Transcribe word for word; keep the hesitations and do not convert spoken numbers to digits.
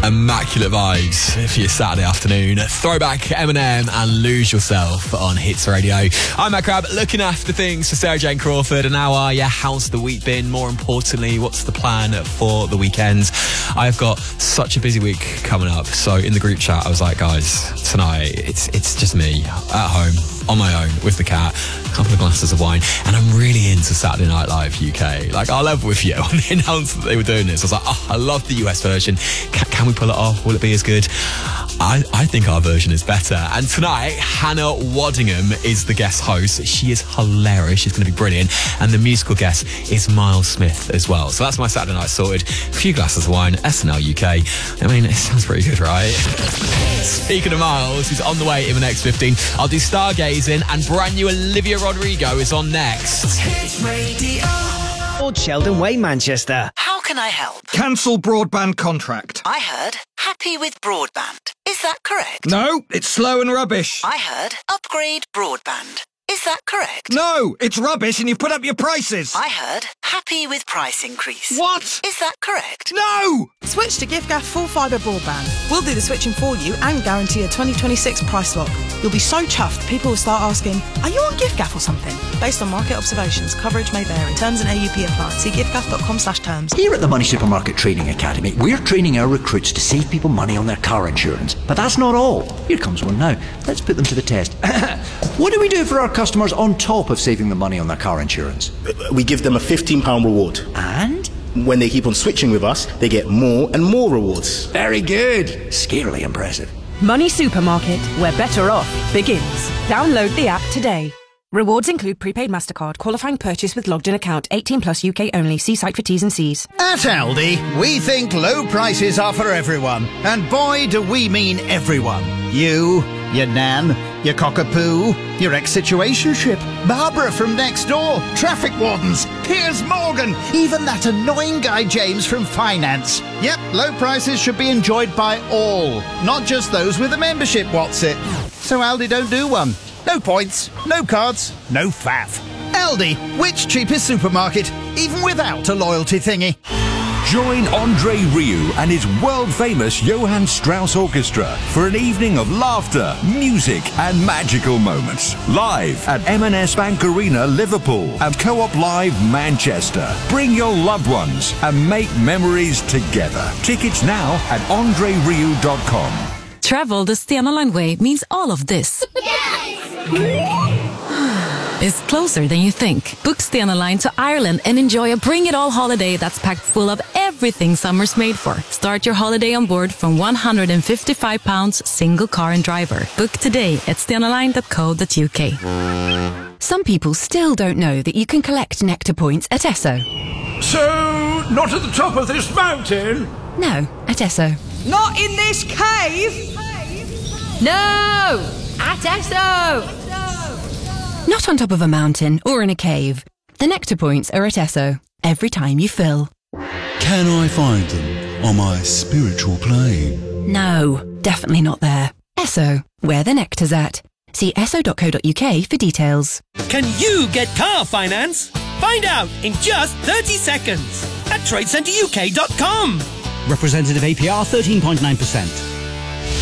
immaculate vibes for your Saturday afternoon. Throwback Eminem and Lose Yourself on Hits Radio. I'm Matt Crabb, looking after things for Sarah Jane Crawford. And how are you? How's the week been? More importantly, what's the plan for the weekend? I've got such a busy week coming up. So in the group chat, I was like, guys, tonight it's it's just me at home on my own with the cat, a couple of glasses of wine, and I'm really into Saturday Night Live U K. Like, I'll level with you. When they announced that they were doing this, I was like, oh, I love the U S version. Can, can we pull it off? Will it be as good? I, I think our version is better. And tonight, Hannah Waddingham is the guest host. She is hilarious. She's going to be brilliant. And the musical guest is Miles Smith as well. So that's my Saturday night sorted. A few glasses of wine, S N L U K. I mean, it sounds pretty good, right? Speaking of Miles, who's on the way in the next fifteen, I'll do Stargazing, and brand new Olivia Rodrigo is on next. Hits Radio. Old Sheldon Way, Manchester. How can I help? Cancel broadband contract. I heard happy with broadband. Is that correct? No, it's slow and rubbish. I heard upgrade broadband. Is that correct? No, it's rubbish and you've put up your prices. I heard happy with price increase. What? Is that correct? No! Switch to giffgaff full fibre broadband. We'll do the switching for you and guarantee a twenty twenty-six price lock. You'll be so chuffed, people will start asking, are you on giffgaff or something? Based on market observations, coverage may vary. Terms and A U P apply. See giffgaff.com slash terms. Here at the Money Supermarket Training Academy, we're training our recruits to save people money on their car insurance. But that's not all. Here comes one now. Let's put them to the test. What do we do for our customers on top of saving them money on their car insurance? We give them a fifteen pounds reward. And? When they keep on switching with us, they get more and more rewards. Very good. Scarily impressive. Money Supermarket, where better off begins. Download the app today. Rewards include prepaid MasterCard, qualifying purchase with logged in account, eighteen plus U K only. See site for T's and C's. At Aldi, we think low prices are for everyone. And boy, do we mean everyone. You, your nan, your cockapoo, your ex-situationship, Barbara from next door, traffic wardens, Piers Morgan, even that annoying guy James from finance. Yep, low prices should be enjoyed by all, not just those with a membership, what's it? So Aldi don't do one. No points, no cards, no faff. Aldi, which cheapest supermarket, even without a loyalty thingy. Join Andre Rieu and his world-famous Johann Strauss Orchestra for an evening of laughter, music and magical moments. Live at M and S Bank Arena, Liverpool and Co-op Live, Manchester. Bring your loved ones and make memories together. Tickets now at andre rieu dot com. Travel the Stena Line way means all of this. It's closer than you think. Book Stena Line to Ireland and enjoy a bring-it-all holiday that's packed full of everything summer's made for. Start your holiday on board from one hundred fifty-five pounds single car and driver. Book today at stena line dot co dot U K. Some people still don't know that you can collect Nectar points at Esso. So, not at the top of this mountain? No, at Esso. Not in this cave! No! At Esso! Not on top of a mountain or in a cave. The Nectar points are at Esso. Every time you fill. Can I find them on my spiritual plane? No, definitely not there. Esso, where the nectar's at. See esso dot co dot U K for details. Can you get car finance? Find out in just thirty seconds at trade centre U K dot com. Representative A P R thirteen point nine percent.